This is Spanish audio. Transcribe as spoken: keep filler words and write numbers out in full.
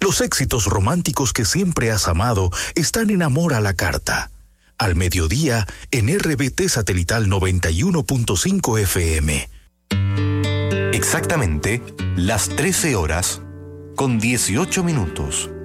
Los éxitos románticos que siempre has amado están en Amor a la Carta. Al mediodía en R B T Satelital noventa y uno punto cinco F M. Exactamente las trece horas con dieciocho minutos.